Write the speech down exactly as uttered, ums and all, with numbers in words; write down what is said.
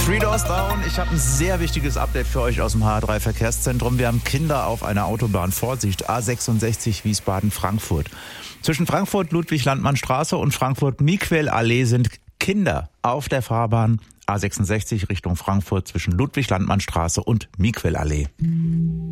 Three Doors Down. Ich habe ein sehr wichtiges Update für euch aus dem H A drei Verkehrszentrum. Wir haben Kinder auf einer Autobahn. Vorsicht, A sechsundsechzig Wiesbaden-Frankfurt. Zwischen Frankfurt-Ludwig-Landmann-Straße und Frankfurt-Miquel-Allee sind Kinder auf der Fahrbahn. A sechsundsechzig Richtung Frankfurt zwischen Ludwig-Landmann-Straße und Miquel-Allee.